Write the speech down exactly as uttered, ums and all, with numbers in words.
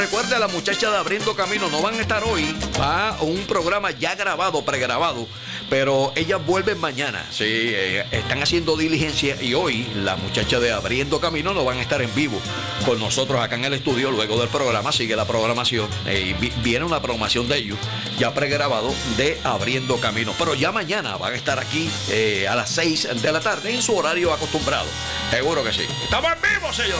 Recuerde, a la muchacha de Abriendo Camino no van a estar hoy, va un programa ya grabado, pregrabado, pero ellas vuelven mañana. Sí, eh, están haciendo diligencia y hoy la muchacha de Abriendo Camino no van a estar en vivo con nosotros acá en el estudio. Luego del programa sigue la programación, eh, y viene una programación de ellos ya pregrabado de Abriendo Camino, pero ya mañana van a estar aquí eh, a las seis de la tarde en su horario acostumbrado. Seguro que sí. Estamos en vivo, señor.